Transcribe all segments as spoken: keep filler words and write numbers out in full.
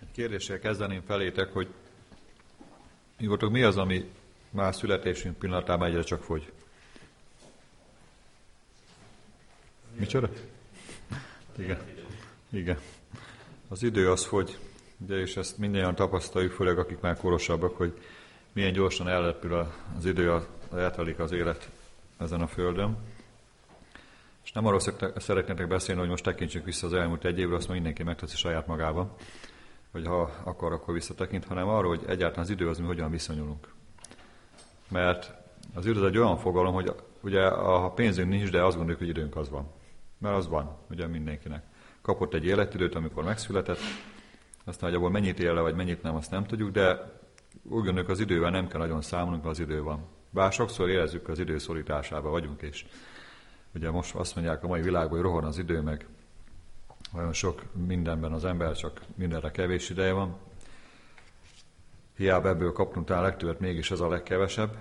Kérdéssel kezdeném felétek, hogy igazából mi az, ami már születésünk pillanatában egyre csak fogy? Micsoda? Igen. Igen. Az idő az fogy, ugye, és ezt mindannyian tapasztaljuk, főleg akik már korosabbak, hogy milyen gyorsan elrepül az idő, eltelik az élet ezen a földön. És nem arról szeretnétek beszélni, hogy most tekintsünk vissza az elmúlt egy évre, azt már mindenki megteszi saját magában, hogy ha akar, akkor visszatekint, hanem arról, hogy egyáltalán az idő az mi hogyan viszonyulunk. Mert az idő az egy olyan fogalom, hogy ugye a pénzünk nincs, de azt gondoljuk, hogy időnk az van. Mert az van, ugye mindenkinek. Kapott egy életidőt, amikor megszületett, aztán, hogy abból mennyit él le, vagy mennyit nem, azt nem tudjuk, de úgy gondoljuk, az idővel nem kell nagyon számolnunk, mert az idő van. Bár sokszor érezzük, az idő szorításában vagyunk, és ugye most azt mondják a mai világban, hogy rohan az idő, meg olyan sok mindenben az ember, csak mindenre kevés ideje van. Hiába ebből kapnunk talán legtöbbet, mégis ez a legkevesebb.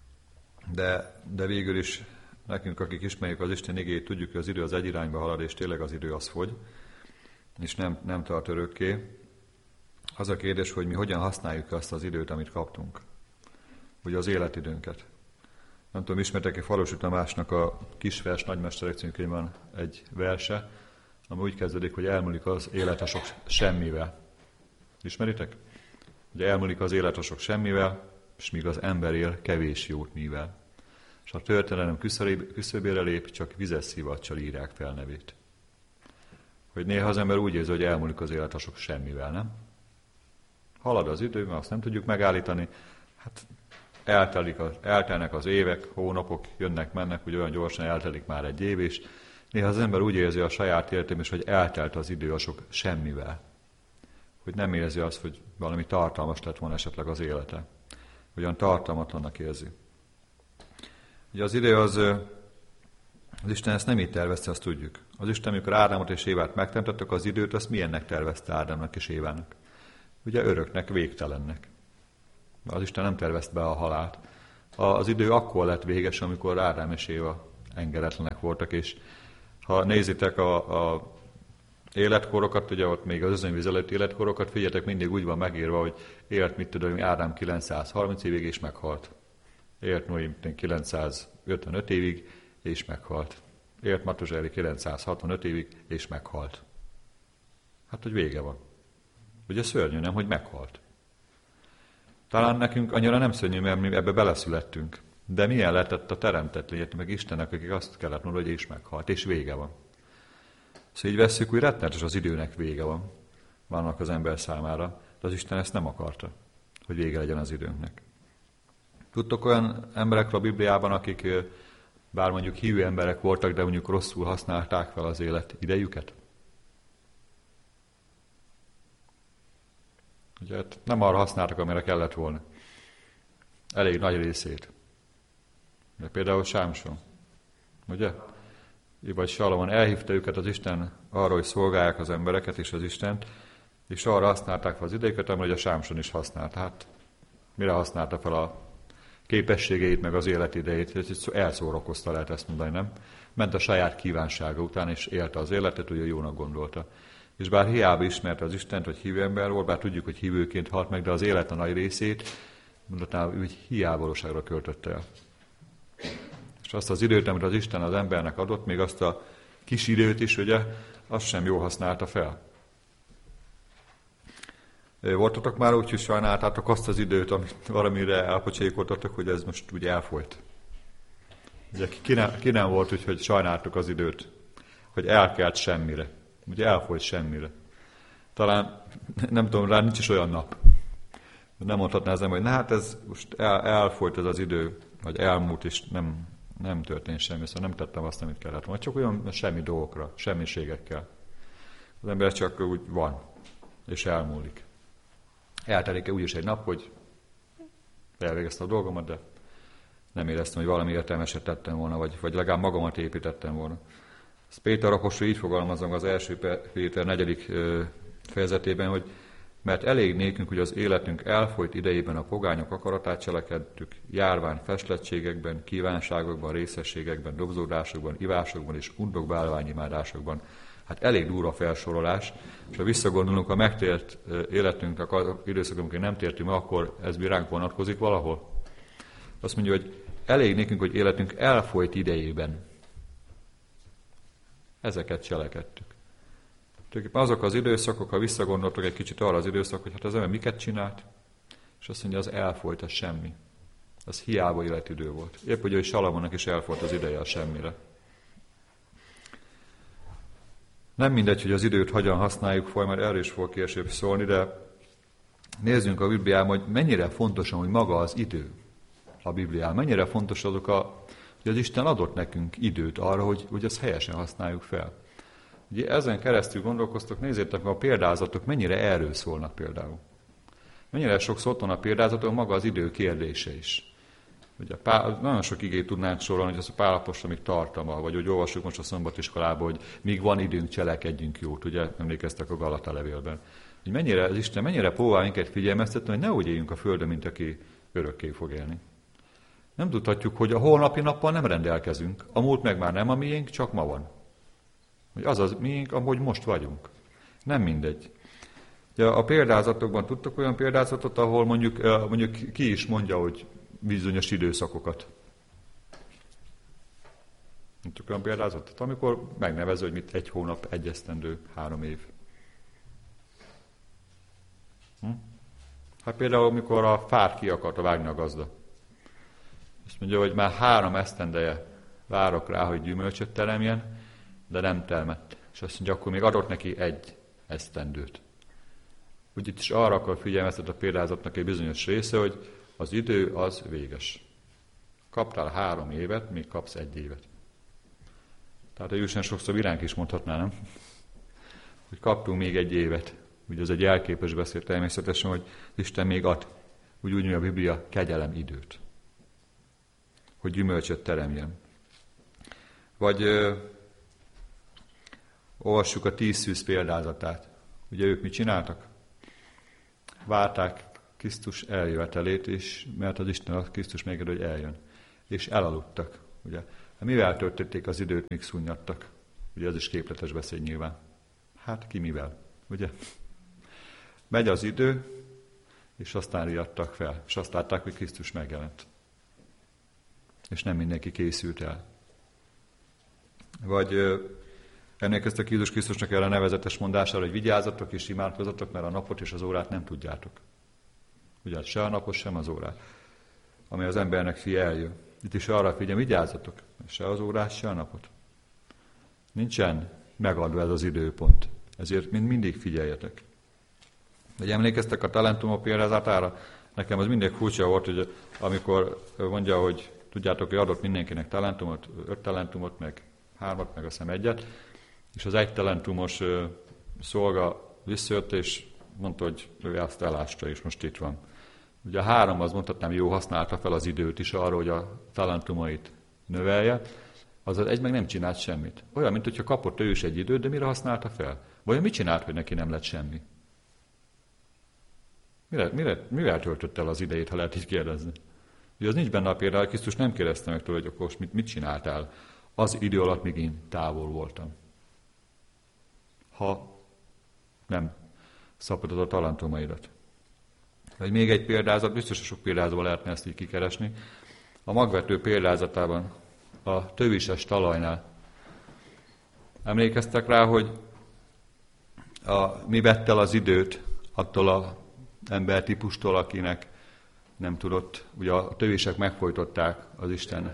De, de végül is nekünk, akik ismerjük az Isten igéjét, tudjuk, hogy az idő az egy irányba halad, és tényleg az idő az fogy, és nem, nem tart örökké. Az a kérdés, hogy mi hogyan használjuk azt az időt, amit kaptunk. Ugye az életidőnket. Nem tudom, ismertek-e Falusi Tamásnak a Kisvers Nagymesterek című könyvben egy verse, ami úgy kezdődik, hogy elmúlik az élet a sok semmivel. Ismeritek? Ugye elmúlik az élet a sok semmivel, és míg az ember él, kevés jót mivel. És a történelem küszöbére lép, csak vizes szivacsal írják fel nevét. Hogy néha az ember úgy érzi, hogy elmúlik az élet a sok semmivel, nem? Halad az idő, mert azt nem tudjuk megállítani. Hát eltelik az, eltelnek az évek, hónapok, jönnek, mennek, úgy olyan gyorsan eltelik már egy év is. Néha az ember úgy érzi a saját életében is, hogy eltelt az idő a sok semmivel. Hogy nem érzi azt, hogy valami tartalmas lett volna esetleg az élete. Olyan tartalmatlannak érzi. Ugye az idő az, az Isten ezt nem így tervezte, azt tudjuk. Az Isten, amikor Ádámot és Évát megteremtettek, az időt, azt milyennek tervezte Ádámnak és Évának? Ugye öröknek, végtelennek. Az Isten nem tervezte be a halált. Az idő akkor lett véges, amikor Ádám és Éva engedetlenek voltak, és ha nézitek a, a életkorokat, ugye ott még az özönvíz előtt életkorokat, figyeljetek, mindig úgy van megírva, hogy élt, mit tudom, Ádám kilencszázharminc évig, és meghalt. Élt Noé kilencszázötvenöt évig, és meghalt. Élt Matuzsáli kilencszázhatvanöt évig, és meghalt. Hát, hogy vége van. Ugye szörnyű, nem, hogy meghalt. Talán nekünk annyira nem szörnyű, mert mi ebbe beleszülettünk. De milyen lehetett a teremtett lényt, meg Istennek, akik azt kellett mondani, hogy és meghalt, és vége van. Szóval így vesszük, hogy rettenetes az időnek vége van. Vannak az ember számára, de az Isten ezt nem akarta, hogy vége legyen az időnknek. Tudtok olyan emberekről a Bibliában, akik bár mondjuk hívő emberek voltak, de mondjuk rosszul használták fel az élet idejüket? Ugye hát nem arra használtak, amire kellett volna. Elég nagy részét. De például Sámson, ugye? Vagy Salamon elhívta őket az Isten arra, hogy szolgálják az embereket és az Istent, és arra használták fel az idejüket, amire a Sámson is használt. Hát mire használta fel a képességeit, meg az életidejét? Elszórakozta, lehet ezt mondani, nem? Ment a saját kívánsága után, és élte az életet, ugye jónak gondolta. És bár hiába ismerte az Istent, hogy hívő ember volt, bár tudjuk, hogy hívőként halt meg, de az élet a nagy részét, mondatnál, úgy hiávalóságra költötte el. És azt az időt, amit az Isten az embernek adott, még azt a kis időt is, ugye, azt sem jól használta fel. Voltatok már úgy, hogy sajnáltátok azt az időt, amit valamire elpocsékoltatok, hogy ez most úgy elfolyt. Ugye ki nem, ki nem volt úgy, hogy sajnáltuk az időt, hogy elkelt semmire. Ugye elfolyt semmire. Talán, nem tudom, rá nincs is olyan nap. Nem mondhatná az ember, hogy na hát ez most el, elfolyt ez az idő, vagy elmúlt, és nem, nem történt semmi, szóval nem tettem azt, amit kellett volna. Csak olyan semmi dolgokra, semmiségekkel. Az ember csak úgy van, és elmúlik. Eltelik-e úgyis egy nap, hogy elvégeztem a dolgomat, de nem éreztem, hogy valami értelmeset tettem volna, vagy, vagy legalább magamat építettem volna. Ezt Péter apostol így fogalmazom az első Péter negyedik fejezetében, hogy mert elég nékünk, hogy az életünk elfolyt idejében a pogányok akaratát cselekedtük, járván festlettségekben, kívánságokban, részességekben, dobzódásokban, ivásokban és undok bálványimádásokban. Hát elég durva felsorolás, és ha visszagondolunk a megtért életünknek az időszak, amikor nem tértünk, akkor ez mi ránk vonatkozik valahol. Azt mondja, hogy elég nekünk, hogy életünk elfolyt idejében. Ezeket cselekedtük. Tulajdonképpen azok az időszakok, ha visszagondoltok egy kicsit arra az időszak, hogy hát az ember miket csinált, és azt mondja, az elfolyt, az semmi. Az hiába életidő volt. Épp ugye, hogy Salamonnak is elfolyt az ideje a semmire. Nem mindegy, hogy az időt hogyan használjuk, folyam, mert erről is fog később szólni, de nézzünk a Bibliában, hogy mennyire fontos, hogy maga az idő a Bibliában. Mennyire fontos azok, a, hogy az Isten adott nekünk időt arra, hogy, hogy ezt helyesen használjuk fel. Ugye ezen keresztül gondolkoztok, nézzétek, a példázatok mennyire erről szólnak például. Mennyire sokszor ott van a példázatok, maga az idő kérdése is. Ugye Pál, nagyon sok igét tudnánk sorolni, hogy az a Pál apostol még tartalma, vagy hogy olvassuk most a szombatiskolában, hogy míg van időnk, cselekedjünk jót, ugye emlékeztek a Galata levélben. Hogy mennyire az Isten, mennyire próbál minket figyelmeztetni, hogy ne úgy éljünk a földön, mint aki örökké fog élni. Nem tudhatjuk, hogy a holnapi nappal nem rendelkezünk, a múlt meg már nem a miénk, csak ma van. Hogy az az miénk, ahogy most vagyunk. Nem mindegy. Ugye a példázatokban tudtok olyan példázatot, ahol mondjuk, mondjuk ki is mondja, hogy bizonyos időszakokat. Tudtok olyan példázatot, amikor megnevező, hogy mit egy hónap, egy esztendő, három év. Hm? Hát például, amikor a fát ki akarta vágni a gazda. Azt mondja, hogy már három esztendeje várok rá, hogy gyümölcsöt teremjen, de nem termett. És azt mondja, akkor még adott neki egy esztendőt. Úgy itt is arra akar figyelmeztetni a példázatnak egy bizonyos része, hogy az idő az véges. Kaptál három évet, még kapsz egy évet. Tehát a Jóisten sokszor iránk is mondhatná, nem? Hogy kaptunk még egy évet. Ugye ez egy jelképes beszél természetesen, hogy Isten még ad, úgy úgy mondja a Biblia, kegyelem időt. Hogy gyümölcsöt teremjen. Vagy ö, olvassuk a tíz szűz példázatát. Ugye ők mit csináltak? Várták Krisztus eljövetelét, és mert az Isten a Krisztus megad, hogy eljön. És elaludtak. Ugye? Mivel töltötték az időt, míg szunnyadtak? Ugye ez is képletes beszéd nyilván. Hát ki mivel? Ugye? Megy az idő, és aztán riadtak fel. És azt látták, hogy Krisztus megjelent. És nem mindenki készült el. Vagy emlékeztek Jézus Krisztusnak erre a nevezetes mondására, hogy vigyázzatok és imádkozzatok, mert a napot és az órát nem tudjátok. Ugye se a napot, sem az órát, ami az embernek fia eljön. Itt is arra figyelj, vigyázzatok, se az órát, se a napot. Nincsen megadva ez az időpont, ezért mind mindig figyeljetek. Vagy emlékeztek a talentumok példázatára? Nekem az mindig furcsa volt, hogy amikor mondja, hogy tudjátok, hogy adott mindenkinek talentumot, öt talentumot, meg hármat, meg azt hiszem egyet, és az egy talentumos szolga visszajött, és mondta, hogy ő azt elásta, és most itt van. Ugye a három az mondhatnám, jó használta fel az időt is arra, hogy a talentumait növelje, az az egy meg nem csinált semmit. Olyan, mint hogyha kapott ő is egy időt, de mire használta fel? Vajon mit csinált, hogy neki nem lett semmi? Mire, mire, mivel töltött el az idejét, ha lehet így kérdezni? Ugye az nincs benne a például, Krisztus nem kérdezte meg tőle, hogy akkor mit, mit csináltál az idő alatt, míg én távol voltam. Ha nem szabadod a talentumaidat. Vagy még egy példázat, biztos, hogy sok példázatban lehetne ezt így kikeresni. A magvető példázatában, a tövises talajnál. Emlékeztek rá, hogy a, mi vett el az időt attól az embertípustól, akinek nem tudott, ugye a tövisek megfojtották az Isten.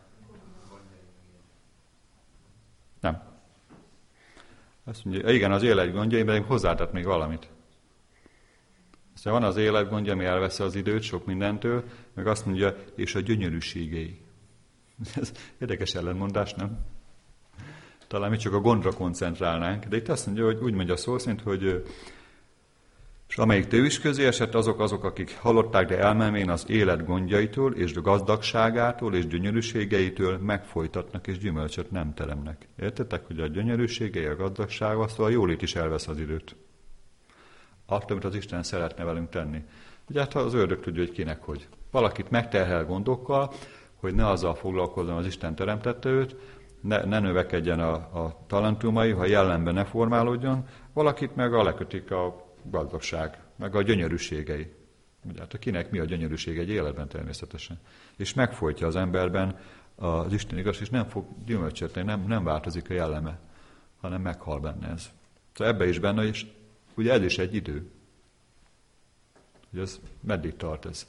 Nem. Azt mondja, igen, az élet gondjai, de hozzátett még valamit. Aztán van az élet gondja, ami elveszi az időt sok mindentől, meg azt mondja, és a gyönyörűségei. Ez érdekes ellentmondás, nem? Talán mi csak a gondra koncentrálnánk, de itt azt mondja, hogy úgy mondja szó szerint, hogy és amelyik tővis közé esett, azok azok, akik hallották, de elmenvén az élet gondjaitól, és gazdagságától, és gyönyörűségeitől megfojtatnak, és gyümölcsöt nem teremnek. Értetek, hogy a gyönyörűségei, a gazdagság, aztán a jólét is elvesz az időt. Attól, amit az Isten szeretne velünk tenni. Ugye hát az ördög tudja, hogy kinek hogy. Valakit megterhel gondokkal, hogy ne azzal foglalkozzon, az Isten teremtette őt, ne, ne növekedjen a, a talentumai, ha jellemben ne formálódjon, valakit meg a lekötik a gazdagság, meg a gyönyörűségei. Ugye, hát kinek mi a gyönyörűség egy életben természetesen. És megfojtja az emberben az Isten igaz, és nem fog gyümölcsöt tenni, nem, nem változik a jelleme, hanem meghal benne ez. Szóval ebbe is benne, és ugye ez is egy idő. Ugye ez meddig tart ez?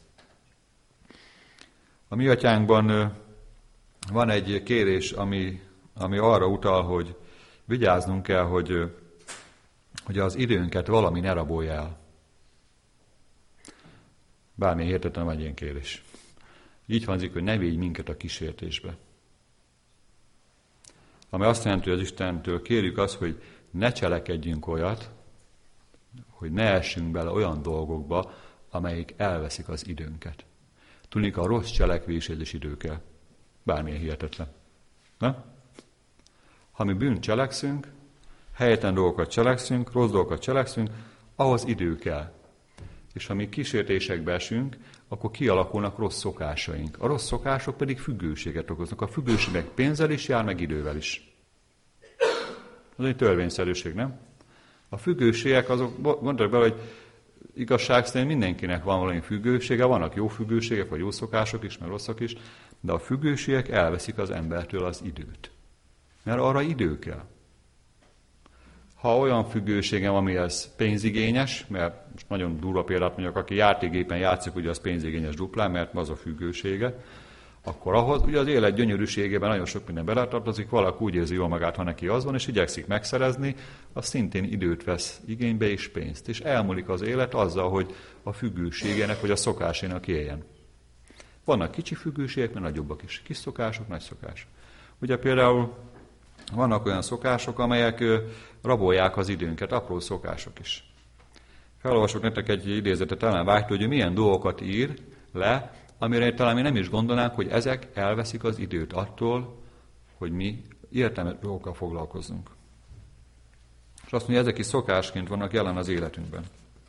A mi atyánkban van egy kérés, ami, ami arra utal, hogy vigyáznunk kell, hogy, hogy az időnket valami ne rabolja el. Bármilyen hihetetlen van egy ilyen kérés. Így hangzik, hogy ne védj minket a kísértésbe. Ami azt jelenti, hogy az Istentől kérjük azt, hogy ne cselekedjünk olyat, hogy ne essünk bele olyan dolgokba, amelyik elveszik az időnket. Tudnik, a rossz cselekvéshez is idő kell. Bármilyen hihetetlen. Na? Ha mi bűnt cselekszünk, helyetlen dolgokat cselekszünk, rossz dolgokat cselekszünk, ahhoz idő kell. És ha mi kísértésekbe esünk, akkor kialakulnak rossz szokásaink. A rossz szokások pedig függőséget okoznak. A függőség meg pénzzel is jár, meg idővel is. Ez egy törvényszerűség, nem? A függőségek azok, gondolj bele, hogy igazság szerint mindenkinek van valami függősége, vannak jó függőségek, vagy jó szokások is, meg rosszak is, de a függőségek elveszik az embertől az időt. Mert arra idő kell. Ha olyan függőségem, ami ez pénzigényes, mert most nagyon durva példát mondjuk, aki játékgépen játszik, ugye az pénzigényes duplán, mert az a függősége, akkor ahhoz, ugye az élet gyönyörűségében nagyon sok minden beletartozik, valaki úgy érzi jól magát, ha neki az van, és igyekszik megszerezni, az szintén időt vesz igénybe és pénzt. És elmúlik az élet azzal, hogy a függőségének, vagy a szokásénak éljen. Vannak kicsi függőségek, mert nagyobbak is. Kis szokások, nagy szokások. Ugye például vannak olyan szokások, amelyek rabolják az időnket, apró szokások is. Felolvasok nektek egy idézetet, talán vágytól, hogy milyen dolgokat ír le, amire talán mi nem is gondolnánk, hogy ezek elveszik az időt attól, hogy mi értelmes dolgokkal foglalkozzunk. És azt mondja, ezek is szokásként vannak jelen az életünkben.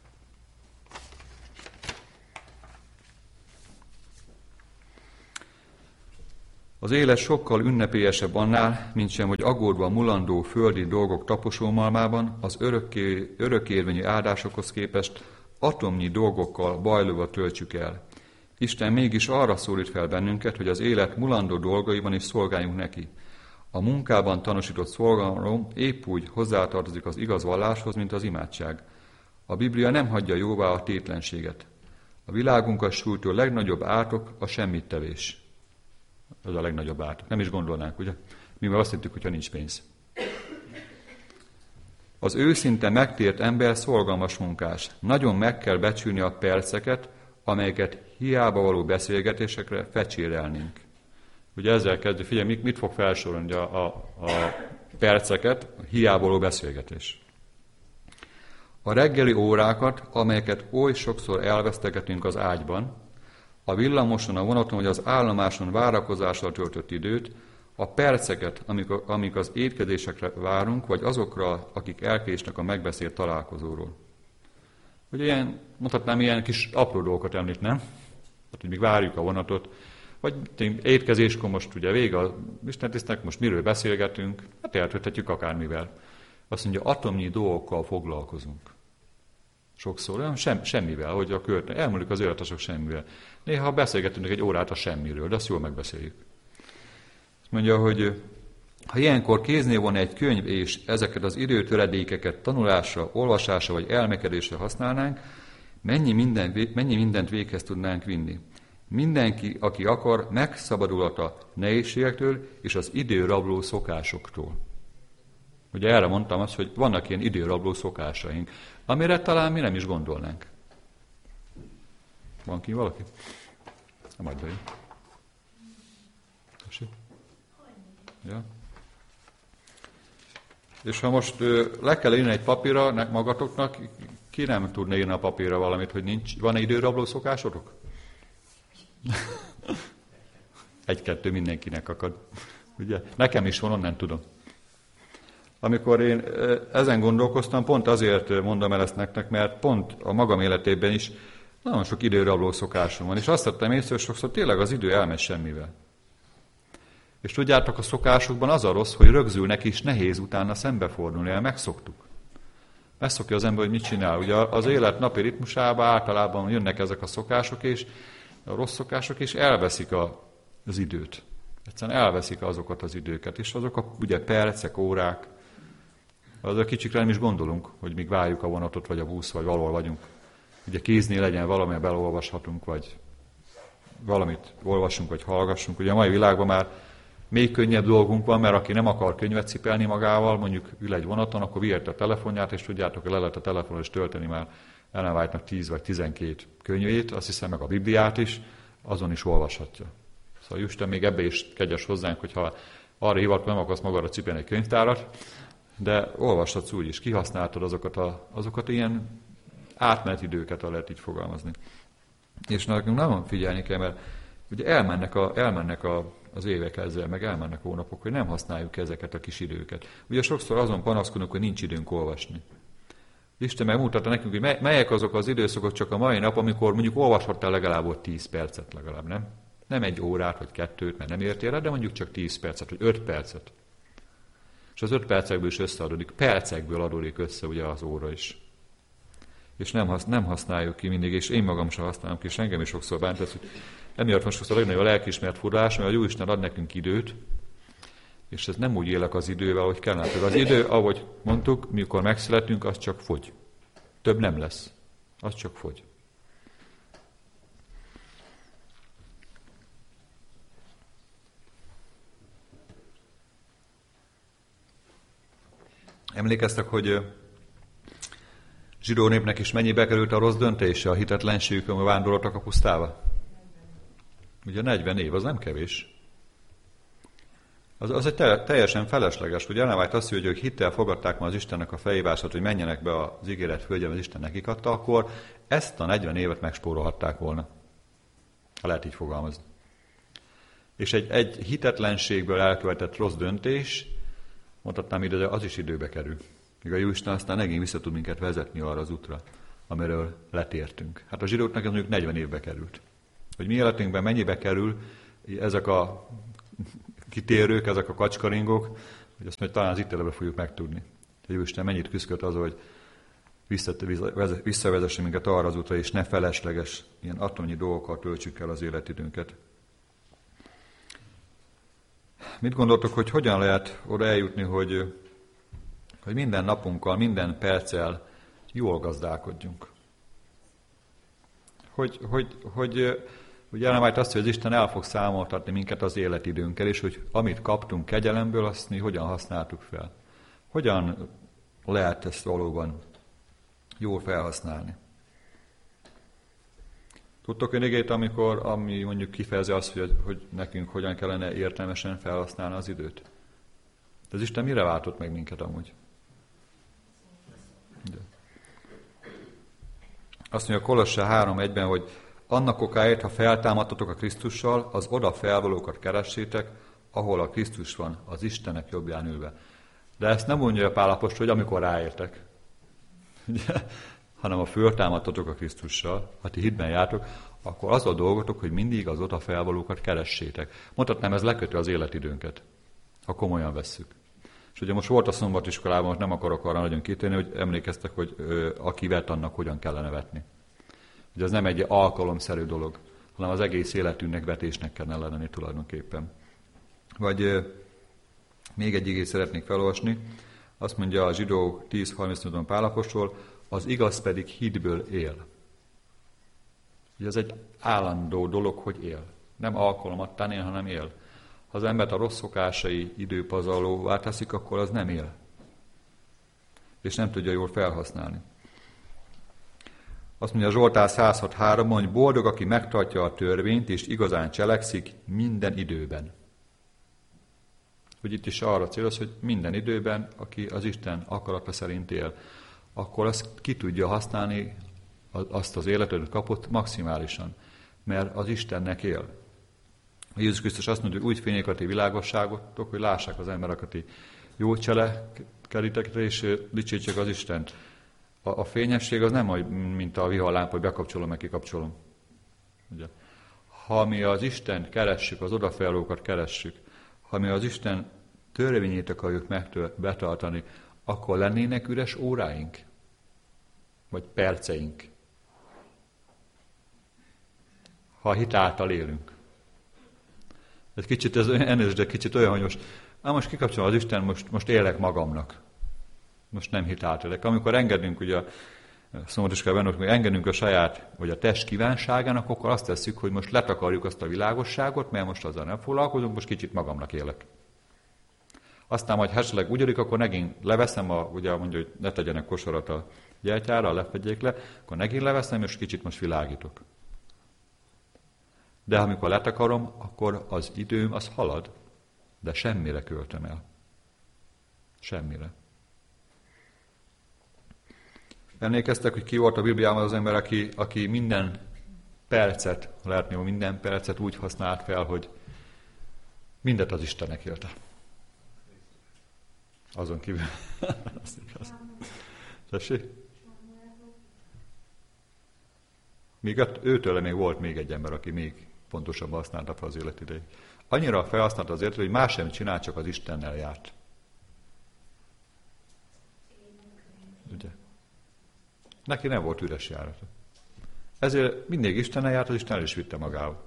Az élet sokkal ünnepélyesebb annál, mint sem, hogy aggódva mulandó földi dolgok taposómalmában az örökké, örökérvényű áldásokhoz képest atomnyi dolgokkal bajlóval töltsük el. Isten mégis arra szólít fel bennünket, hogy az élet mulandó dolgaiban is szolgáljunk neki. A munkában tanúsított szolgálom épp úgy hozzátartozik az igaz valláshoz, mint az imádság. A Biblia nem hagyja jóvá a tétlenséget. A világunkat sújtó legnagyobb ártok a semmittevés. Ez a legnagyobb ártok. Nem is gondolnánk, ugye? Mi már azt hittük, hogyha nincs pénz. Az őszinte megtért ember szolgalmas munkás. Nagyon meg kell becsülni a perceket, amelyeket hiába való beszélgetésekre fecsérelnénk. Ugye ezzel kezdve, figyelj, mit, mit fog felsorolni a, a, a perceket, a hiába való beszélgetés. A reggeli órákat, amelyeket oly sokszor elvesztegetünk az ágyban, a villamoson, a vonaton, vagy az állomáson várakozással töltött időt, a perceket, amik, amik az étkezésekre várunk, vagy azokra, akik elkésnek a megbeszélt találkozóról. Ugye ilyen, mondhatnám, ilyen kis apró dolgokat említ, nem? Hát, hogy még várjuk a vonatot, vagy étkezéskor most ugye vége a istentiszteletnek, most miről beszélgetünk, hát eltölthetjük akármivel. Azt mondja, atomnyi dolgokkal foglalkozunk. Sokszor, nem, sem, semmivel, hogy a kört, elmúlik az életasok semmivel. Néha beszélgetünk egy órát a semmiről, de azt jól megbeszéljük. Azt mondja, hogy ha ilyenkor kéznél van egy könyv, és ezeket az időtöredékeket tanulásra, olvasásra vagy elmekedésre használnánk, mennyi, minden, mennyi mindent véghez tudnánk vinni. Mindenki, aki akar, megszabadulhat a nehézségektől és az időrabló szokásoktól. Ugye erre mondtam azt, hogy vannak ilyen időrabló szokásaink, amire talán mi nem is gondolnánk. Van ki valaki? Nem adj be. Ja. És ha most le kell írni egy papírra magatoknak, ki nem tudna írni a papírra valamit, hogy nincs, van-e időrabló szokásotok? Egy-kettő mindenkinek akad. Ugye? Nekem is van, onnan tudom. Amikor én ezen gondolkoztam, pont azért mondom el ezt nektek, mert pont a magam életében is nagyon sok időrabló szokásom van, és azt tettem észre, hogy sokszor tényleg az idő elmegy semmivel. És tudjátok, a szokásokban az a rossz, hogy rögzülnek is nehéz utána szembefordulni, el megszoktuk. Megszokja az ember, hogy mit csinál. Ugye az élet napi ritmusában általában jönnek ezek a szokások, és a rossz szokások, és elveszik a, az időt. Egyszerűen elveszik azokat az időket, és azok a ugye percek, órák, az a kicsikre nem is gondolunk, hogy míg várjuk a vonatot, vagy a busz, vagy valahol vagyunk. Ugye kéznél legyen valami, belolvashatunk, vagy valamit olvassunk, vagy hallgassunk. Ugye a mai világban már még könnyebb dolgunk van, mert aki nem akar könyvet cipelni magával, mondjuk ül egy vonaton, akkor vihet a telefonját, és tudjátok, hogy le lehet a telefonon is tölteni már Ellen White-nak tíz vagy tizenkét könyvét, azt hiszem meg a Bibliát is, azon is olvashatja. Szóval Isten még ebbe is kegyes hozzánk, hogyha arra hivatkozol, nem akarsz magadra cipelni egy könyvtárat, de olvashatsz úgy is, kihasználtad azokat, a, azokat ilyen átmeneti időket, ha lehet így fogalmazni. És nekünk nagyon figyelni kell, mert ugye elmennek, a, elmennek a, az évek ezzel, meg elmennek a hónapok, hogy nem használjuk ezeket a kis időket. Ugye sokszor azon panaszkodunk, hogy nincs időnk olvasni. Isten megmutatta nekünk, hogy melyek azok az időszakok csak a mai nap, amikor mondjuk olvashattál legalább ott tíz percet legalább, nem? Nem egy órát, vagy kettőt, mert nem értél rá, de mondjuk csak tíz percet, vagy öt percet. És az öt percekből is összeadódik, percekből adódik össze ugye az óra is. És nem, hasz, nem használjuk ki mindig, és én magam sem használom ki, és engem is sokszor bánt ez, hogy emiatt most sokszor a legnagyobb a lelkiismert furlás, mert a Jóisten ad nekünk időt, és ez nem úgy élek az idővel, ahogy kellene. Az idő, ahogy mondtuk, mikor megszületünk, az csak fogy. Több nem lesz. Az csak fogy. Emlékeztek, hogy zsidó népnek is mennyibe került a rossz döntése, a hitetlenségük, amikor vándoroltak a pusztába? Ugye negyven év, az nem kevés. Az, az egy teljesen felesleges. Ugye Ellen White azt mondja, hogy hittel fogadták ma az Istennek a felhívását, hogy menjenek be az ígéret földje, az Isten nekik adta, akkor ezt a negyven évet megspórolhatták volna. Ha lehet így fogalmazni. És egy, egy hitetlenségből elkövetett rossz döntés, mondhatnám ide, de az is időbe kerül. Míg a Jóisten aztán megint vissza tud minket vezetni arra az útra, amiről letértünk. Hát a zsidóknak ez mondjuk negyven évbe került. Hogy mi életünkben mennyibe kerül ezek a kitérők, ezek a kacskaringók, hogy azt mondja, talán az ítélebe fogjuk megtudni. Hogy Jóisten mennyit küzdött az, hogy visszavezesse minket arra az útra, és ne felesleges ilyen atomnyi dolgokkal töltsük el az életidőnket. Mit gondoltok, hogy hogyan lehet oda eljutni, hogy, hogy minden napunkkal, minden perccel jól gazdálkodjunk? Hogy, hogy, hogy Ugye Ellen White azt, hogy az Isten el fog számoltatni minket az életidőnkkel, és hogy amit kaptunk kegyelemből, azt mi hogyan használtuk fel. Hogyan lehet ezt valóban jól felhasználni? Tudtok ön igét, amikor, ami mondjuk kifejezi azt, hogy, hogy nekünk hogyan kellene értelmesen felhasználni az időt? De az Isten mire váltott meg minket amúgy? De. Azt mondja Kolosse három egyben, hogy annak okáért, ha feltámadtatok a Krisztussal, az oda felvalókat keressétek, ahol a Krisztus van, az Istenek jobbján ülve. De ezt nem mondja a Pál apostol, hogy amikor ráértek, ugye? Hanem ha föltámadtatok a Krisztussal, ha ti hitben jártok, akkor az a dolgotok, hogy mindig az oda felvalókat keressétek. Mondhatnám, ez lekötő az életidőnket, ha komolyan vesszük. És ugye most volt a szombatiskolában, most nem akarok arra nagyon kitérni, hogy emlékeztek, hogy ö, aki vet, annak hogyan kellene vetni. Ugye ez nem egy alkalomszerű dolog, hanem az egész életünknek vetésnek kellene lenni tulajdonképpen. Vagy euh, még egy igét szeretnék felolvasni. Azt mondja a zsidó tíz harmincnyolcban Pál apostol, az igaz pedig hitből él. Ugye ez egy állandó dolog, hogy él. Nem alkalomattán él, hanem él. Ha az embert a rossz szokásai időpazarlóvá teszik, akkor az nem él. És nem tudja jól felhasználni. Azt mondja a Zsoltár száz hat három, hogy boldog, aki megtartja a törvényt, és igazán cselekszik minden időben. Hogy itt is arra céloz, hogy minden időben, aki az Isten akarata szerint él, akkor azt ki tudja használni, azt az életet kapott maximálisan, mert az Istennek él. Jézus Krisztus azt mondja, hogy úgy fényék a ti világosságotok, hogy lássák az emberek a ti jó cselekedeteket, és dicsértsék az Istent. A, a fényesség az nem olyan, mint a viharlámpa, hogy bekapcsolom, meg kikapcsolom. Ugye? Ha mi az Istent keressük, az odafelelőket keressük, Ha mi az Isten törvényét akarjuk megtör- betartani, akkor lennének üres óráink? Vagy perceink? Ha a hit által élünk. Ez kicsit, ez ennél, de kicsit olyan, hogy most, á, most kikapcsolom az Isten, most, most élek magamnak. Most nem hit által élek. Amikor engedünk, ugye, Szombatoská benne, hogy engedünk a saját, vagy a test kívánságának, akkor azt tesszük, hogy most letakarjuk azt a világosságot, mert most azzal nem foglalkozunk, most kicsit magamnak élek. Aztán majd esetleg úgy adjuk, akkor megint leveszem, a, ugye mondja, hogy ne tegyenek kosarat a gyertyára, lefedjék le, akkor megint leveszem, és kicsit most világítok. De amikor letakarom, akkor az időm az halad, de semmire költöm el. Semmire. Emlékeztek, hogy ki volt a Bibliában az ember, aki, aki minden percet, lehetni, hogy minden percet úgy használt fel, hogy mindet az Istennek élte. Azon kívül. Az igaz. Tessék? Még őtől még volt még egy ember, aki még pontosabban használta fel az életidejét. Annyira felhasználta azért, hogy más sem csinál, csak az Istennel járt. Ugye? Neki nem volt üres járata. Ezért mindig Istennel járt, az Isten el is vitte magával.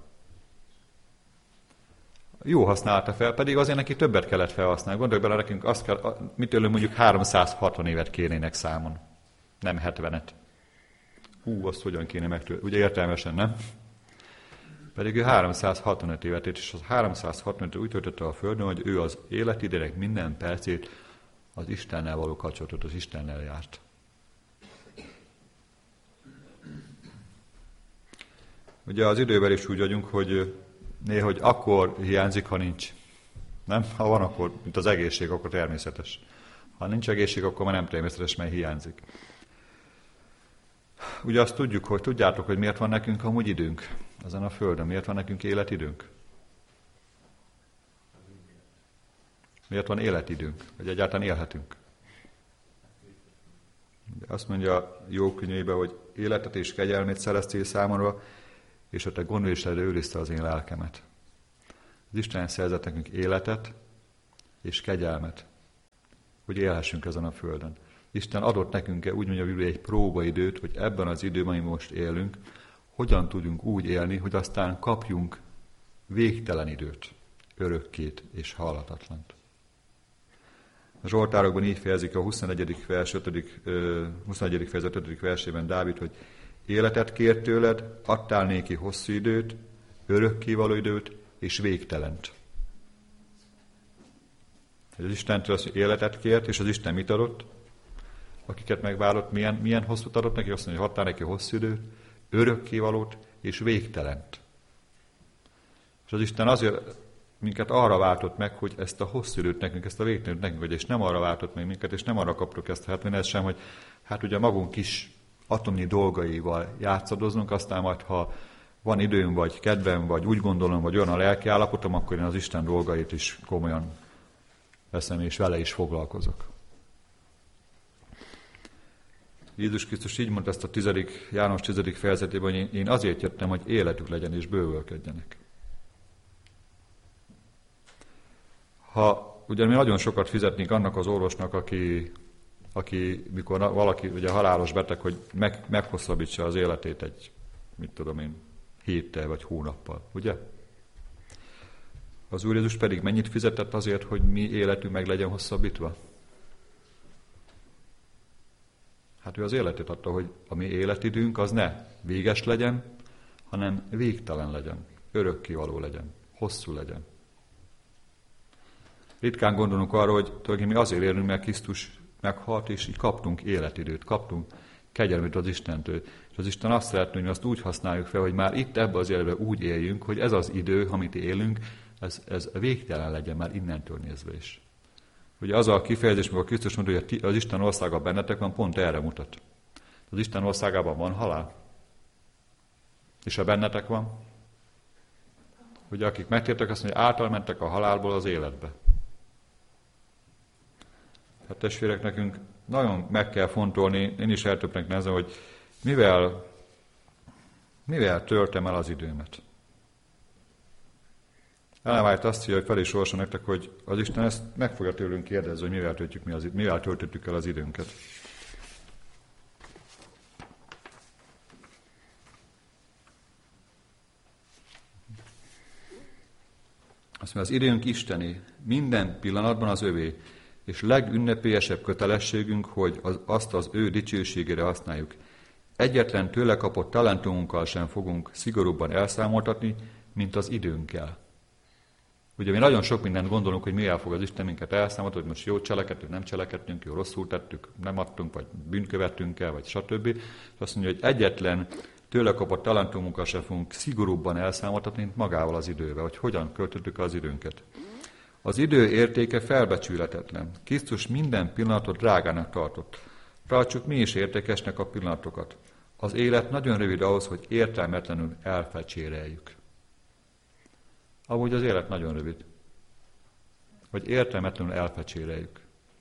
Jó használta fel, pedig azért neki többet kellett felhasználni. Gondolj bele, nekünk azt kell, mitől mondjuk háromszázhatvan évet kérének számon, nem hetvenet. Hú, azt hogyan kéne megtölteni? Ugye értelmesen, nem? Pedig ő háromszázhatvanöt évet élt, és az háromszázhatvanöt úgy töltötte a földön, hogy ő az életidének minden percét az Istennel való kapcsolatot, az Istennel járt. Ugye az idővel is úgy vagyunk, hogy néha, hogy akkor hiányzik, ha nincs. Nem? Ha van, akkor, mint az egészség, akkor természetes. Ha nincs egészség, akkor már nem természetes, mert hiányzik. Ugye azt tudjuk, hogy tudjátok, hogy miért van nekünk amúgy időnk ezen a földön, miért van nekünk életidőnk? Miért van életidőnk, vagy egyáltalán élhetünk? Azt mondja Jobb könyvében, hogy életet és kegyelmét szereztél számomra, és a te gondviseledre őrizte az én lelkemet. Az Isten szerzett nekünk életet és kegyelmet, hogy élhessünk ezen a földön. Isten adott nekünk, úgy mondja a Biblia, egy próbaidőt, hogy ebben az időben, ami most élünk, hogyan tudjunk úgy élni, hogy aztán kapjunk végtelen időt, örökkét és halhatatlant. A Zsoltárokban így fejezik a huszonegyedik vers, ötödik, huszonegyedik fejezet ötödik versében Dávid, hogy életet kért tőled, adtál néki hosszú időt, örökkévaló időt és végtelent. Az Istentől az életet kért, és az Isten mit adott? Akiket megvállott, milyen, milyen hosszút adott neki? Azt mondja, hogy adtál neki hosszú időt, örökkévalót és végtelent. És az Isten azért minket arra váltott meg, hogy ezt a hosszú időt nekünk, ezt a végtelent nekünk, vagy és nem arra váltott meg minket, és nem arra kaptuk ezt a hetvenet sem, hogy hát ugye magunk is atomnyi dolgaival játszadozunk, aztán majd, ha van időm, vagy kedvem, vagy úgy gondolom, vagy olyan a lelki állapotom, akkor én az Isten dolgait is komolyan veszem, és vele is foglalkozok. Jézus Krisztus így mondta ezt a tizedik, János tizedik fejezetében, hogy én azért jöttem, hogy életük legyen és bővölködjenek. Ha ugye mi nagyon sokat fizetnénk annak az orvosnak, aki, aki mikor valaki ugye halálos beteg, hogy meg, meghosszabbítsa az életét egy, mit tudom én, héttel vagy hónappal, ugye? Az Úr Jézus pedig mennyit fizetett azért, hogy mi életünk meg legyen hosszabbítva? Hát ő az életét adta, hogy a mi életidőnk az ne véges legyen, hanem végtelen legyen, örökkévaló legyen, hosszú legyen. Ritkán gondolunk arra, hogy tulajdonképpen mi azért élünk, mert Krisztus meghalt, és így kaptunk életidőt, kaptunk kegyelmet az Istentől. És az Isten azt szeretné, hogy mi azt úgy használjuk fel, hogy már itt ebben az életben úgy éljünk, hogy ez az idő, amit élünk, ez, ez végtelen legyen már innentől nézve is. Ugye az a kifejezés, amikor Krisztus mondja, hogy az Isten országa bennetek van, pont erre mutat. Az Isten országában van halál. És ha bennetek van, ugye akik megtértek, azt mondja, hogy által mentek a halálból az életbe. Hát testvérek, nekünk nagyon meg kell fontolni, én is eltöbbnek nehezen, hogy mivel, mivel töltem el az időmet. Ellen White azt írja, hogy fel is olvasom nektek, hogy az Isten ezt meg fogja tőlünk kérdezni, hogy mivel, töltjük mi az, mivel töltöttük el az időnket. Azt mondja, az időnk isteni, minden pillanatban az övé, és legünnepélyesebb kötelességünk, hogy az, azt az ő dicsőségére használjuk. Egyetlen tőle kapott talentumunkkal sem fogunk szigorúbban elszámoltatni, mint az időnkkel. Ugye mi nagyon sok mindent gondolunk, hogy mivel fog az Isten minket elszámoltatni, hogy most jó cselekedtünk, nem cselekedtünk, jó rosszul tettük, nem adtunk, vagy bűnkövettünk el, vagy stb. És azt mondja, hogy egyetlen tőle kapott talentumunkkal sem fogunk szigorúbban elszámoltatni, mint magával az idővel, hogy hogyan költöttük az időnket. Az idő értéke felbecsülhetetlen. Krisztus minden pillanatot drágának tartott. Tartsuk mi is értékesnek a pillanatokat. Az élet nagyon rövid ahhoz, hogy értelmetlenül elfecséreljük. Amúgy az élet nagyon rövid. Hogy értelmetlenül elfecséreljük.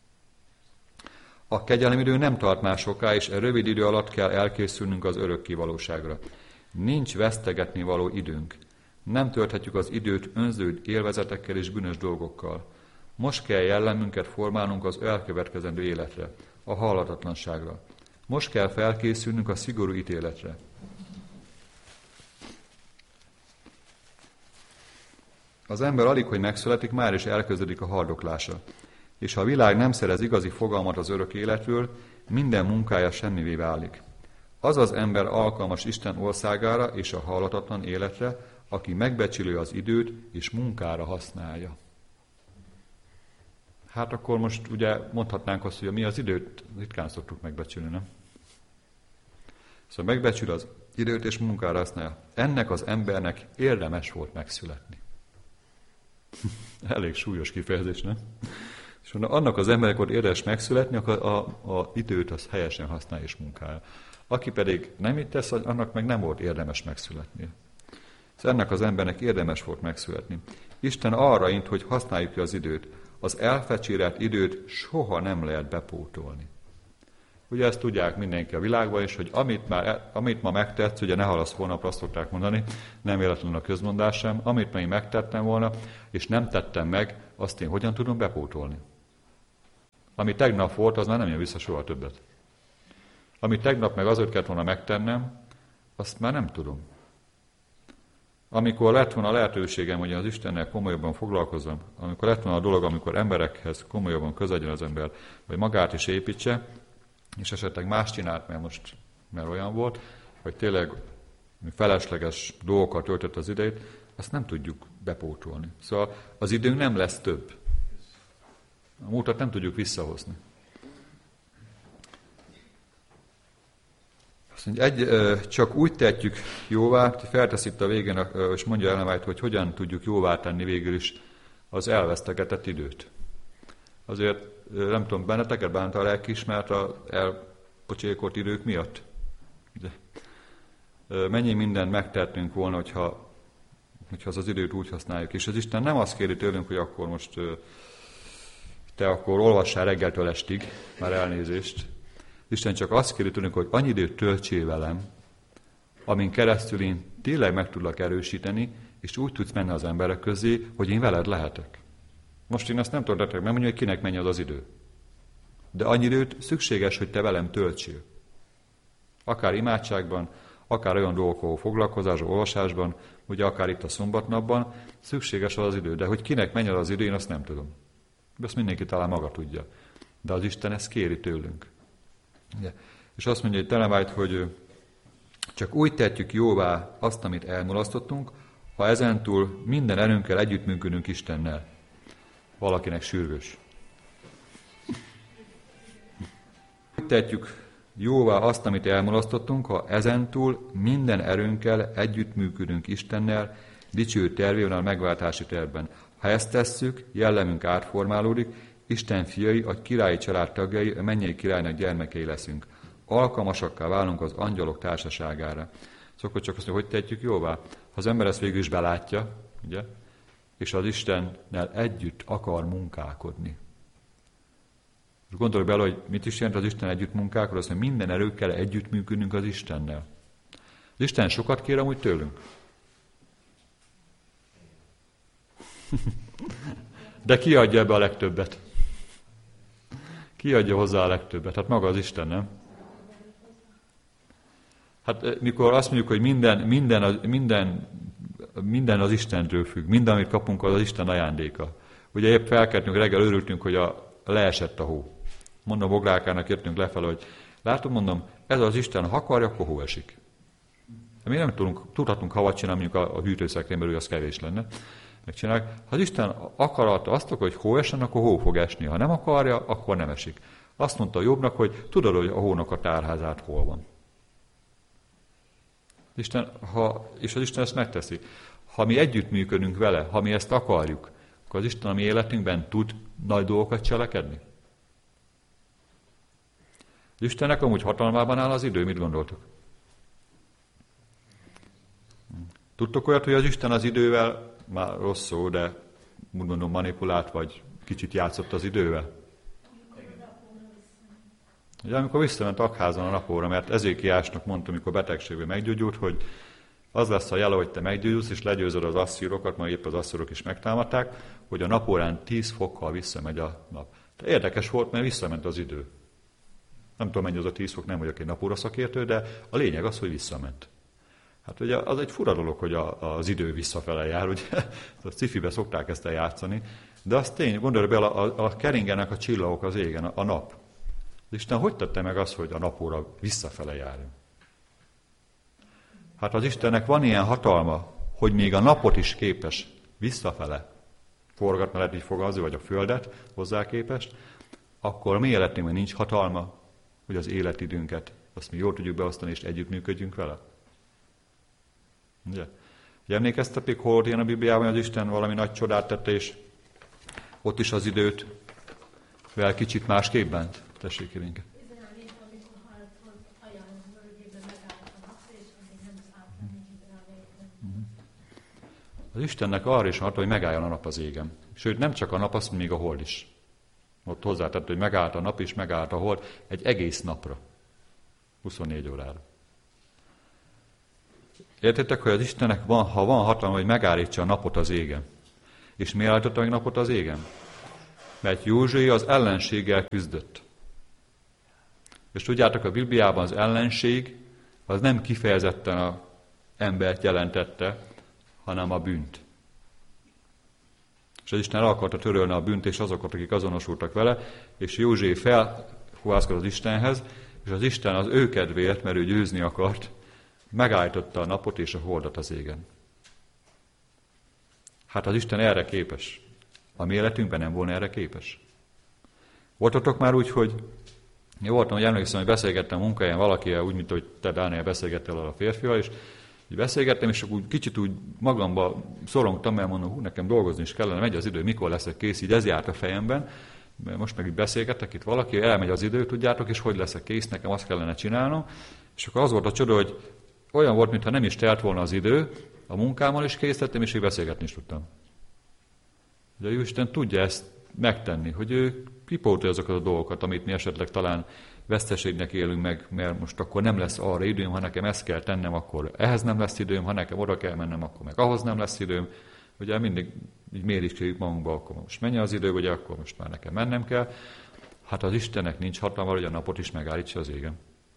A kegyelemidő nem tart már soká, és e rövid idő alatt kell elkészülnünk az örökké valóságra. Nincs vesztegetni való időnk. Nem tölthetjük az időt önző élvezetekkel és bűnös dolgokkal. Most kell jellemünket formálnunk az elkövetkezendő életre, a halhatatlanságra. Most kell felkészülnünk a szigorú ítéletre. Az ember alig, hogy megszületik, már is elkezdődik a haldoklása. És ha a világ nem szerez igazi fogalmat az örök életről, minden munkája semmivé válik. Az az ember alkalmas Isten országára és a halhatatlan életre, aki megbecsülő az időt és munkára használja. Hát akkor most ugye mondhatnánk azt, hogy mi az időt ritkán szoktuk megbecsülni, nem? Szóval megbecsül az időt és munkára használja. Ennek az embernek érdemes volt megszületni. Elég súlyos kifejezés, nem? És annak az embernek volt érdemes megszületni, akkor a, a, a időt az helyesen használja és munkája. Aki pedig nem így tesz, annak meg nem volt érdemes megszületni. Szóval ennek az embernek érdemes volt megszületni. Isten arra int, hogy használjuk ki az időt. Az elfecsérelt időt soha nem lehet bepótolni. Ugye ezt tudják mindenki a világban is, hogy amit, már, amit ma megtetsz, ugye ne halasz holnapra, azt szokták mondani, nem véletlenül a közmondás sem, amit még megtettem volna, és nem tettem meg, azt én hogyan tudom bepótolni? Ami tegnap volt, az már nem jön vissza soha többet. Ami tegnap meg azért kellett volna megtennem, azt már nem tudom. Amikor lett volna lehetőségem, hogy az Istennel komolyabban foglalkozzam, amikor lett volna a dolog, amikor emberekhez komolyabban közeledjen az ember, vagy magát is építse, és esetleg más csinált, mert most mert olyan volt, hogy tényleg felesleges dolgokat töltött az idejét, azt nem tudjuk bepótolni. Szóval az időnk nem lesz több. A múltat nem tudjuk visszahozni. Azt mondja, egy, csak úgy tehetjük jóvá, feltesz itt a végén, és mondja Ellen White, hogy hogyan tudjuk jóvá tenni végül is az elvesztegetett időt. Azért nem tudom, benneteket bánta a lelkiismeret az elpocsékolt idők miatt? De mennyi mindent megtehetünk volna, hogyha, hogyha az, az időt úgy használjuk. És az Isten nem azt kéri tőlünk, hogy akkor most te akkor olvassál reggeltől estig, már elnézést. Isten csak azt kéri tőlünk, hogy annyi időt töltsél velem, amin keresztül én tényleg meg tudlak erősíteni, és úgy tudsz menni az emberek közé, hogy én veled lehetek. Most én azt nem tudom nektek megmondani, hogy kinek mennyi az az idő. De annyi időt szükséges, hogy te velem töltsél. Akár imádságban, akár olyan dolgokkal foglalkozásban, olvasásban, ugye akár itt a szombatnapban, szükséges az az idő. De hogy kinek mennyi az az idő, én azt nem tudom. Ezt mindenki talán maga tudja. De az Isten ezt kéri tőlünk. Ugye? És azt mondja, hogy Ellen White, hogy csak úgy tehetjük jóvá azt, amit elmulasztottunk, ha ezentúl minden erőnkkel együttműködünk Istennel. Valakinek sürgős. Úgy tehetjük jóvá azt, amit elmulasztottunk, ha ezentúl minden erőnkkel együttműködünk Istennel, dicső tervével a megváltási tervben. Ha ezt tesszük, jellemünk átformálódik, Isten fiai, a királyi család tagjai, a mennyei királynak gyermekei leszünk. Alkalmasakká válunk az angyalok társaságára. Szóval csak azt mondja, hogy tehetjük jóvá? Ha az ember ezt végül is belátja, ugye, és az Istennel együtt akar munkálkodni. Gondolj bele, hogy mit is jelent az Isten együtt munkálkodni, azt mondja, minden erőkkel együttműködünk az Istennel. Az Isten sokat kér amúgy tőlünk. De ki adja ebbe a legtöbbet? Ki adja hozzá a legtöbbet? Hát maga az Isten, nem? Hát mikor azt mondjuk, hogy minden, minden, az, minden, minden az Istentől függ, minden, amit kapunk, az az Isten ajándéka. Ugye épp felkeltünk reggel, örültünk, hogy a, leesett a hó. Mondom Boglárkának, jöttünk lefelé, hogy látom, mondom, ez az Isten, ha akarja, akkor hó esik. Mi nem tudunk, tudhatunk havat csinálni, mondjuk a, a hűtőszekrényben, hogy az kevés lenne. Megcsináljuk. Ha az Isten akarata azt akar, hogy hó essen, akkor hó fog esni. Ha nem akarja, akkor nem esik. Azt mondta a Jobbnak, hogy tudod, hogy a hónak a tárházát hol van. Isten, ha, és az Isten ezt megteszi. Ha mi együttműködünk vele, ha mi ezt akarjuk, akkor az Isten a mi életünkben tud nagy dolgokat cselekedni. Az Istennek amúgy hatalmában áll az idő, mit gondoltok? Tudtok olyat, hogy az Isten az idővel, már rossz szó, de úgy mondom manipulált, vagy kicsit játszott az idővel? Ugye, amikor visszament Akházon a napóra, mert Ezékiásnak mondta, amikor betegségben meggyógyult, hogy az lesz a jele, hogy te meggyógyulsz, és legyőzöd az asszírokat, majd épp az asszírok is megtámadták, hogy a napórán tíz fokkal visszamegy a nap. De érdekes volt, mert visszament az idő. Nem tudom, mennyi az a tíz fok, nem vagyok egy napóra szakértő, de a lényeg az, hogy visszament. Hát ugye az egy fura dolog, hogy a, az idő visszafele jár, ugye a sci-fibe szokták ezt eljátszani, de azt tény, gondolj bele, a, a, a keringenek a csillagok az égen, a, a nap. Isten hogy tette meg azt, hogy a napóra visszafele járjon? Hát az Istennek van ilyen hatalma, hogy még a napot is képes visszafele forgatni, lehet így fogalmazni, vagy a földet hozzá képest, akkor a mi életünkben nincs hatalma, hogy az életidőnket, azt mi jól tudjuk beosztani, és együttműködjünk vele. Ugye? Ugye emlékeztetek, hol ilyen a Bibliában, hogy az Isten valami nagy csodát tette, és ott is az időt vel kicsit másképp bánt? Tessék, Irinke. Az Istennek arra is hat, hogy megálljon a nap az égen. Sőt, nem csak a nap, azt még a hold is. Ott hozzátett, hogy megállt a nap és megállt a hold egy egész napra. huszonnégy órára. Értitek, hogy az Istennek van, ha van hatalma, hogy megállítsa a napot az égen. És miért állította meg napot az égen? Mert Józsué az ellenséggel küzdött. És tudjátok, a Bibliában az ellenség az nem kifejezetten az embert jelentette, hanem a bűnt. És az Isten el akarta törölni a bűnt, és azokat, akik azonosultak vele, és Józsué felhuhászkodott az Istenhez, és az Isten az ő kedvéért, mert ő győzni akart, megállította a napot és a holdat az égen. Hát az Isten erre képes. A mi életünkben nem volna erre képes. Voltatok már úgy, hogy én voltam, hogy emlékszem, hogy beszélgettem a munkahelyen valakivel, úgy, mint hogy te, Dániel, beszélgettél a férfival, és így beszélgettem, és úgy kicsit úgy magamba szorongtam, mert mondom, hú, nekem dolgozni is kellene, megy az idő, mikor leszek kész, így ez járt a fejemben, mert most meg így beszélgettek itt valaki, elmegy az idő, tudjátok, és hogy leszek kész, nekem azt kellene csinálnom, és akkor az volt a csoda, hogy olyan volt, mintha nem is telt volna az idő, a munkámmal is kész lettem, és így beszélgetni is tudtam. De a Isten tudja ezt megtenni, hogy ő kipótolja azokat a dolgokat, amit mi esetleg talán veszteségnek élünk meg, mert most akkor nem lesz arra időm, ha nekem ezt kell tennem, akkor ehhez nem lesz időm, ha nekem oda kell mennem, akkor meg ahhoz nem lesz időm. Ugye mindig így méricskéljük magunkba, akkor most menj az idő, ugye akkor most már nekem mennem kell. Hát az Istennek nincs hatalma, hogy a napot is megállítsa az égen.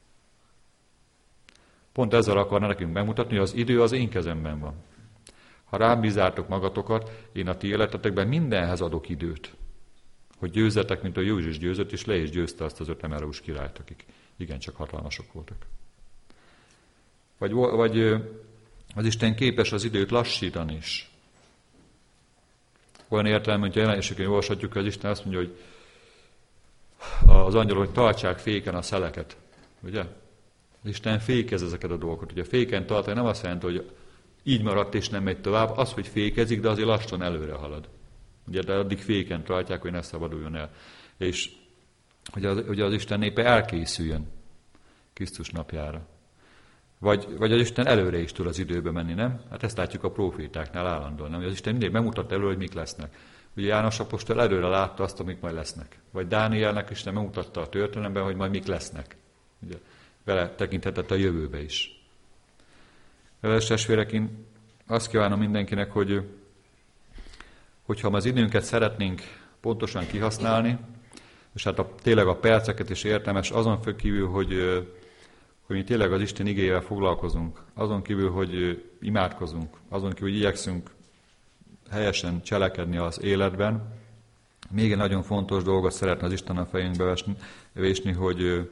Pont ezzel akarna nekünk bemutatni, hogy az idő az én kezemben van. Ha rám bízzátok magatokat, én a ti életetekben mindenhez adok időt. Hogy győzzetek, mint a József is győzött, és le is győzte azt az öt emelős királyt, akik igencsak hatalmasok voltak. Vagy, vagy az Isten képes az időt lassítani is. Olyan értelemben, hogy jelenéseken olvashatjuk, hogy az Isten azt mondja, hogy az angyalok, hogy tartsák féken a szeleket. Ugye? Az Isten fékez ezeket a dolgokat. Ugye féken tartani nem azt jelenti, hogy így maradt és nem megy tovább, az, hogy fékezik, de azért lassan előre halad. Ugye, de addig féken tartják, hogy ne szabaduljon el. És hogy az, hogy az Isten népe elkészüljön Krisztus napjára. Vagy, vagy az Isten előre is tud az időbe menni, nem? Hát ezt látjuk a profétáknál állandóan, nem? Az Isten mindig megmutat elő, hogy mik lesznek. Ugye János apostol előre látta azt, amik majd lesznek. Vagy Dánielnek Isten megmutatta a történelemben, hogy majd mik lesznek. Ugye, vele tekinthetett a jövőbe is. Kedves testvérek, én azt kívánom mindenkinek, hogy Hogyha az időnket szeretnénk pontosan kihasználni, és hát a, tényleg a perceket is értelmes, azon föl kívül, hogy, hogy mi tényleg az Isten igéjével foglalkozunk, azon kívül, hogy imádkozunk, azon kívül, hogy igyekszünk helyesen cselekedni az életben, még egy nagyon fontos dolgot szeretne az Isten a fejünkbe vésni, hogy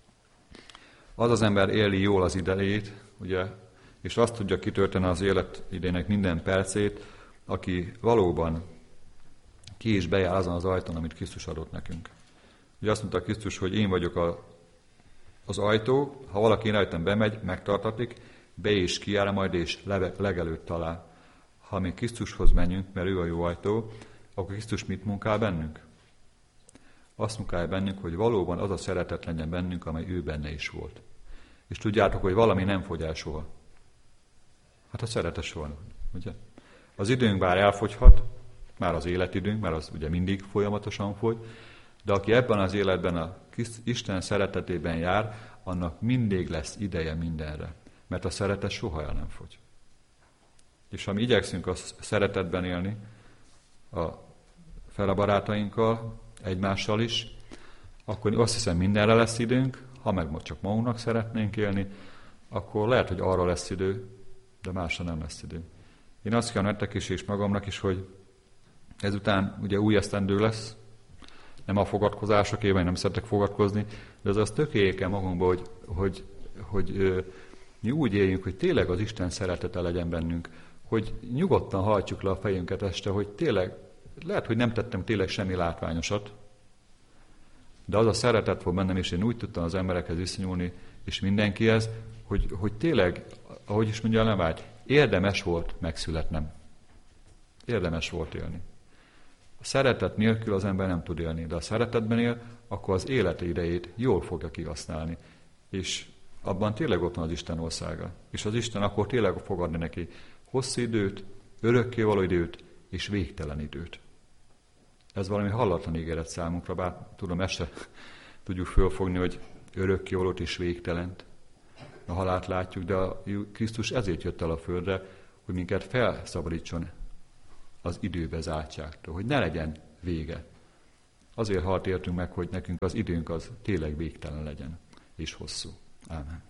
az az ember éli jól az idejét, ugye, és azt tudja kitölteni az életidének minden percét, aki valóban ki is bejár azon az ajtón, amit Krisztus adott nekünk. Ugye azt mondta Krisztus, hogy én vagyok a, az ajtó, ha valaki én rajtam bemegy, megtartatik, be is kijár majd, és legelőtt talál. Ha mi Krisztushoz menjünk, mert ő a jó ajtó, akkor Krisztus mit munkál bennünk? Azt munkálja bennünk, hogy valóban az a szeretet legyen bennünk, amely ő benne is volt. És tudjátok, hogy valami nem fogy el soha. Hát a szeretet soha. Ugye? Az időnk bár elfogyhat, már az életidőnk, mert az ugye mindig folyamatosan fogy, de aki ebben az életben a Isten szeretetében jár, annak mindig lesz ideje mindenre. Mert a szeretet soha el nem fogy. És ha mi igyekszünk a szeretetben élni, a fele barátainkkal, egymással is, akkor azt hiszem mindenre lesz időnk, ha meg csak magunknak szeretnénk élni, akkor lehet, hogy arra lesz idő, de másra nem lesz idő. Én azt kívánom nektek is, és magamnak is, hogy ezután ugye új esztendő lesz, nem a fogadkozásokében, nem szeretek fogadkozni, de az az tökéljék el magunkba, hogy, hogy, hogy, hogy mi úgy éljünk, hogy tényleg az Isten szeretete legyen bennünk, hogy nyugodtan hajtsuk le a fejünket este, hogy tényleg, lehet, hogy nem tettem tényleg semmi látványosat, de az a szeretet volt bennem, és én úgy tudtam az emberekhez viszonyulni, és mindenkihez, hogy, hogy tényleg, ahogy is mondja a Levágy, érdemes volt megszületnem. Érdemes volt élni. A szeretet nélkül az ember nem tud élni, de a szeretetben él, akkor az élete idejét jól fogja kihasználni. És abban tényleg ott van az Isten országa. És az Isten akkor tényleg fog adni neki hosszú időt, örökkévaló időt és végtelen időt. Ez valami hallatlan ígéret számunkra, bár tudom, ezt se tudjuk fölfogni, hogy örökkévalót és végtelent. A halált látjuk, de a Krisztus ezért jött el a földre, hogy minket felszabadítson az időbe zártságtól, hogy ne legyen vége. Azért halt értünk meg, hogy nekünk az időnk az tényleg végtelen legyen, és hosszú. Ámen.